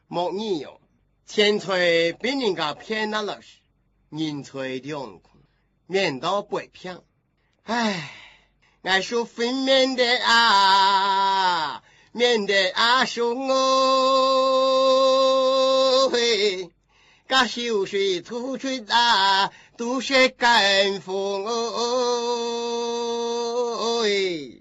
莫你哟，钱财被人家骗了老师，人财两空，免到不平。唉，俺说分面的啊，面的啊说我嘿，噶秀水吐水啊，都是干风哦。